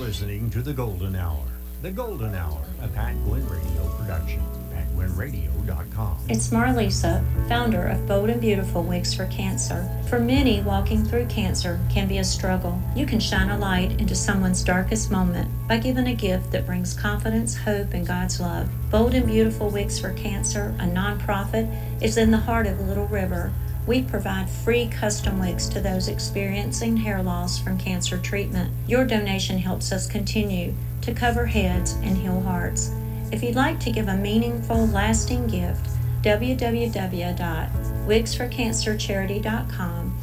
listening to The Golden Hour. The Golden Hour, a Pat Gwynn Radio production. PatGwynnRadio.com. It's Marlisa, founder of Bold and Beautiful Wigs for Cancer. For many, walking through cancer can be a struggle. You can shine a light into someone's darkest moment by giving a gift that brings confidence, hope, and God's love. Bold and Beautiful Wigs for Cancer, a nonprofit, is in the heart of Little River. We provide free custom wigs to those experiencing hair loss from cancer treatment. Your donation helps us continue to cover heads and heal hearts. If you'd like to give a meaningful, lasting gift, www.wigsforcancercharity.com,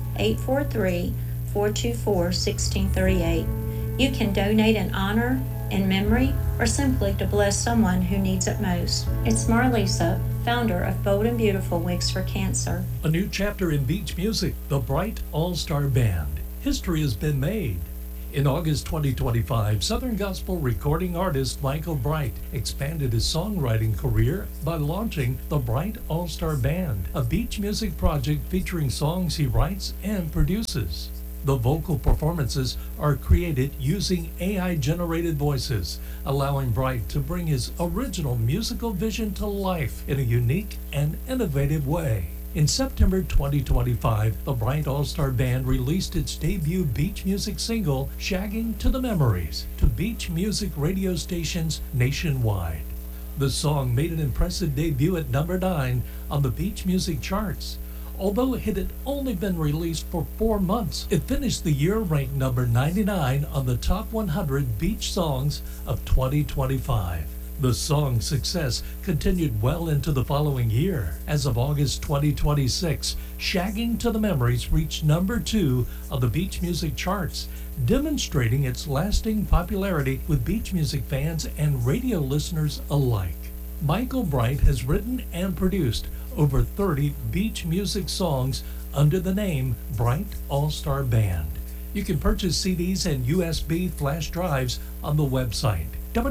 843-424-1638. You can donate in honor, in memory, or simply to bless someone who needs it most. It's Marlisa, founder of Bold and Beautiful Wigs for Cancer. A new chapter in beach music, the Bright All-Star Band. History has been made. In August 2025, Southern Gospel recording artist Michael Bright expanded his songwriting career by launching the Bright All-Star Band, a beach music project featuring songs he writes and produces. The vocal performances are created using AI-generated voices, allowing Bright to bring his original musical vision to life in a unique and innovative way. In September 2025, the Bright All-Star Band released its debut beach music single, Shagging to the Memories, to beach music radio stations nationwide. The song made an impressive debut at number 9 on the beach music charts. Although it had only been released for 4 months, it finished the year ranked number 99 on the top 100 beach songs of 2025. The song's success continued well into the following year. As of August 2026, Shagging to the Memories reached number 2 on the beach music charts, demonstrating its lasting popularity with beach music fans and radio listeners alike. Michael Bright has written and produced over 30 beach music songs under the name Bright All-Star Band. You can purchase CDs and USB flash drives on the website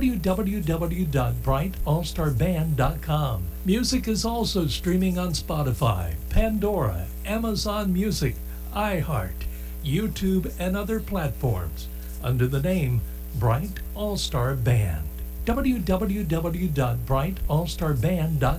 www.brightallstarband.com. Music is also streaming on Spotify, Pandora, Amazon Music, iHeart, YouTube, and other platforms under the name Bright All-Star Band. www.brightallstarband.com